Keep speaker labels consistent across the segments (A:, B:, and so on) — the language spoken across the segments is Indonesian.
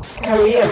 A: Career.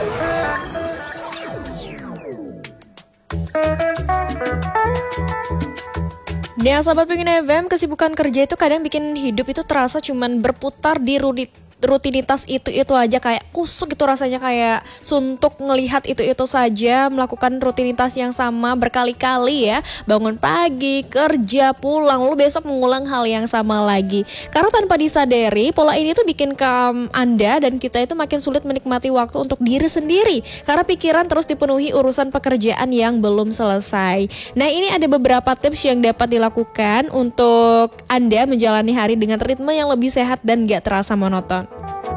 B: Nah, sahabat Pengen FM, kesibukan kerja itu kadang bikin hidup itu terasa cuman berputar di rutinitas itu aja, kayak kusuk gitu rasanya, kayak suntuk ngelihat itu saja, melakukan rutinitas yang sama berkali-kali ya, bangun pagi, kerja, pulang, lalu besok mengulang hal yang sama lagi. Karena tanpa disadari, pola ini tuh bikin Anda dan kita itu makin sulit menikmati waktu untuk diri sendiri, karena pikiran terus dipenuhi urusan pekerjaan yang belum selesai. Nah, ini ada beberapa tips yang dapat dilakukan untuk Anda menjalani hari dengan ritme yang lebih sehat dan gak terasa monoton.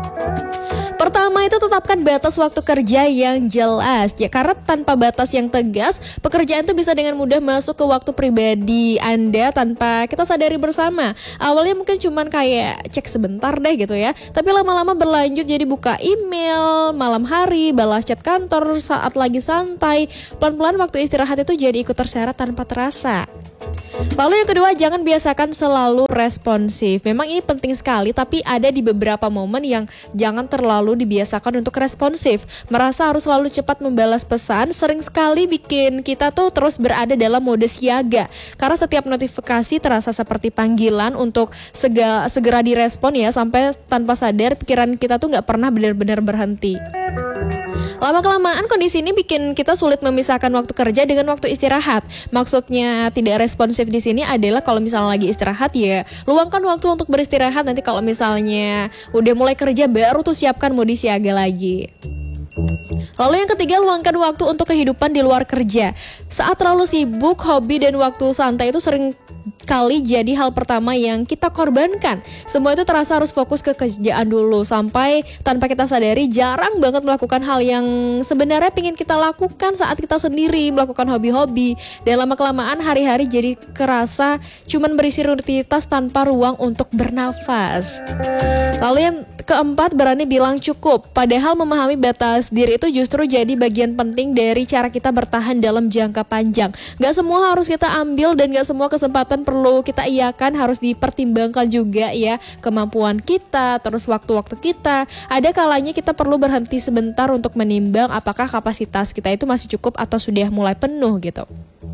B: Pertama itu tetapkan batas waktu kerja yang jelas ya, karena tanpa batas yang tegas, pekerjaan itu bisa dengan mudah masuk ke waktu pribadi Anda tanpa kita sadari bersama. Awalnya mungkin cuman kayak cek sebentar deh gitu ya, tapi lama-lama berlanjut jadi buka email malam hari, balas chat kantor saat lagi santai. Pelan-pelan waktu istirahat itu jadi ikut terseret tanpa terasa. Lalu yang kedua, jangan biasakan selalu responsif. Memang ini penting sekali, tapi ada di beberapa momen yang jangan terlalu dibiasakan untuk responsif. Merasa harus selalu cepat membalas pesan sering sekali bikin kita tuh terus berada dalam mode siaga. Karena setiap notifikasi terasa seperti panggilan untuk segera direspon ya, sampai tanpa sadar pikiran kita tuh gak pernah benar-benar berhenti. Lama-kelamaan kondisi ini bikin kita sulit memisahkan waktu kerja dengan waktu istirahat. Maksudnya tidak responsif di sini adalah kalau misalnya lagi istirahat ya luangkan waktu untuk beristirahat. Nanti kalau misalnya udah mulai kerja baru tuh siapkan mode siaga lagi. Lalu yang ketiga, luangkan waktu untuk kehidupan di luar kerja. Saat terlalu sibuk, hobi dan waktu santai itu sering kali jadi hal pertama yang kita korbankan. Semua itu terasa harus fokus ke kerjaan dulu, sampai tanpa kita sadari jarang banget melakukan hal yang sebenarnya pengen kita lakukan saat kita sendiri melakukan hobi-hobi. Dan lama-kelamaan hari-hari jadi kerasa cuman berisi rutinitas tanpa ruang untuk bernafas. Lalu yang keempat, berani bilang cukup. Padahal memahami batas diri itu justru jadi bagian penting dari cara kita bertahan dalam jangka panjang. Gak semua harus kita ambil dan gak semua kesempatan perlu kita iakan, harus dipertimbangkan juga ya kemampuan kita, terus waktu-waktu kita. Ada kalanya kita perlu berhenti sebentar untuk menimbang apakah kapasitas kita itu masih cukup atau sudah mulai penuh gitu.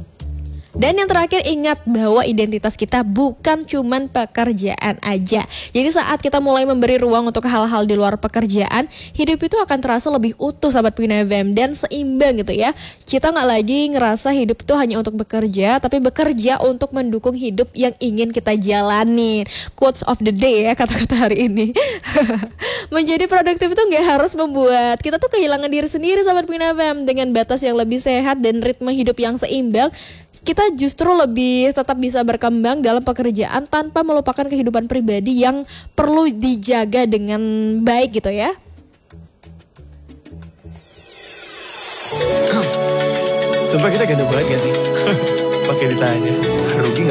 B: Dan yang terakhir, ingat bahwa identitas kita bukan cuman pekerjaan aja. Jadi saat kita mulai memberi ruang untuk hal-hal di luar pekerjaan, hidup itu akan terasa lebih utuh sahabat Pengen FM dan seimbang gitu ya. Kita gak lagi ngerasa hidup itu hanya untuk bekerja, tapi bekerja untuk mendukung hidup yang ingin kita jalanin. Quotes of the day ya, kata-kata hari ini. Menjadi produktif itu gak harus membuat kita tuh kehilangan diri sendiri sahabat Pengen FM. Dengan batas yang lebih sehat dan ritme hidup yang seimbang, kita justru lebih tetap bisa berkembang dalam pekerjaan tanpa melupakan kehidupan pribadi yang perlu dijaga dengan baik gitu ya.
C: Sumpah kita ganteng banget gak sih? Pakai ditanya. Rugi gak?